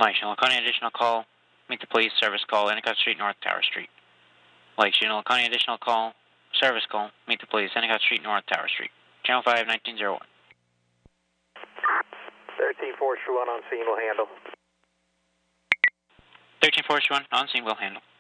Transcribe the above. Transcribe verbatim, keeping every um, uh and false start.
Mike, Chinook County additional call, meet the police, service call, Endicott Street, North Tower Street. Mike, Chinook County additional call, service call, meet the police, Endicott Street, North Tower Street. Channel five, nineteen oh one. thirteen four one on scene, will handle. thirteen four one on scene, will handle.